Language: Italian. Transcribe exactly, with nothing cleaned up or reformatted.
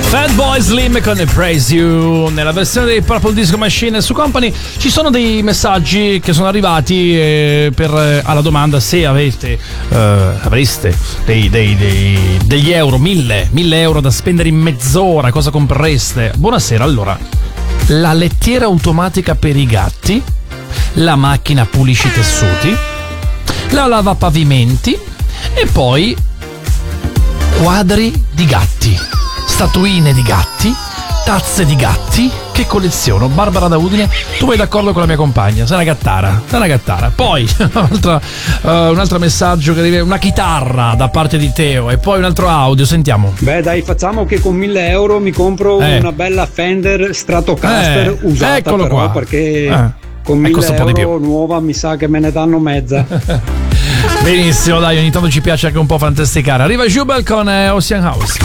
Fatboy Slim con Praise You. Nella versione dei Purple Disco Machine su Company ci sono dei messaggi che sono arrivati eh, per eh, alla domanda se avete eh, avreste dei, dei, dei, degli euro, mille, mille euro da spendere in mezz'ora, cosa comprereste? Buonasera, allora, la lettiera automatica per i gatti, la macchina pulisci tessuti, la lavapavimenti e poi quadri di gatti, statuine di gatti, tazze di gatti che colleziono. Barbara da Udine, tu vai d'accordo con la mia compagna, sei una gattara, sei una gattara. Poi un'altra, uh, un altro messaggio che arriva, una chitarra da parte di Teo e poi un altro audio, sentiamo. Beh dai, facciamo che con mille euro mi compro eh. una bella Fender Stratocaster eh. usata, eccolo però qua. perché eh. con mille euro nuova mi sa che me ne danno mezza. Benissimo, dai, ogni tanto ci piace anche un po' fantasticare. Arriva Jubel con eh, Ocean House.